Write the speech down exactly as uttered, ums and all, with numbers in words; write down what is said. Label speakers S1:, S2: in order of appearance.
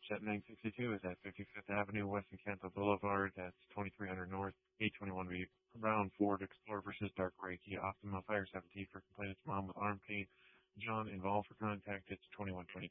S1: Jet nine sixty-two is at fifty-fifth Avenue, West Encanto Boulevard. That's twenty-three hundred North, eight twenty-one B. Brown Ford Explorer versus Dark Gray Kia Optima. Fire seventeen for complainants. Mom with arm pain. John involved for contact. It's twenty-one twenty-two.